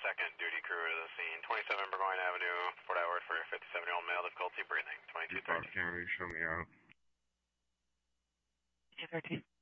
22nd duty crew to the scene. 27 Burgoyne Avenue, Fort Howard for a 57-year-old male, difficulty breathing. 2213. County, show me out. 213.